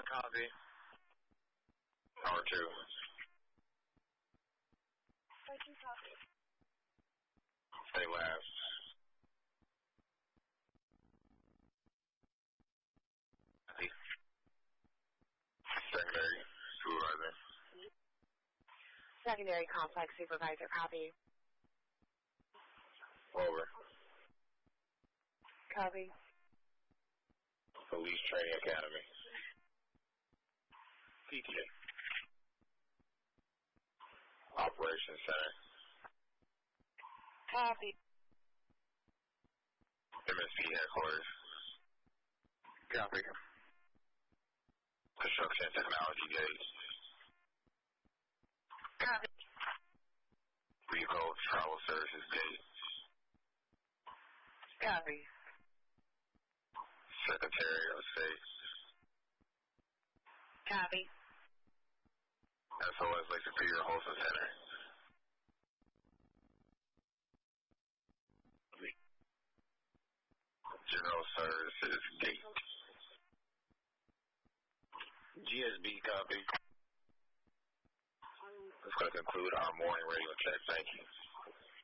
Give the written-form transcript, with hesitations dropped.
1, copy. Tower 2. Tower 2, copy. Stay last. Secondary supervisor. Secondary complex supervisor, copy. Over. Copy. Police Training Academy. PTA. Operations Center. Copy. MSP Headquarters. Copy. Construction Technology Gate. Copy. Vehicle Travel Services Gate. Copy. Secretary of State. Copy. SOS Lake Superior Wholesale Center. General Services Gate. GSB, copy. That's going to conclude our morning radio check. Thank you.